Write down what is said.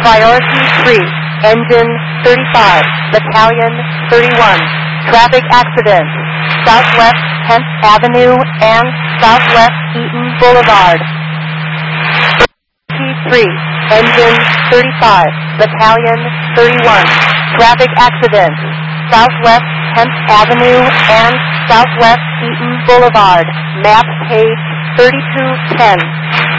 Priority 3, Engine 35, Battalion 31. Traffic accident, Southwest 10th Avenue and Southwest Eaton Boulevard. Priority 3, Engine 35, Battalion 31. Traffic accident, Southwest 10th Avenue and Southwest Eaton Boulevard. Map page 3210.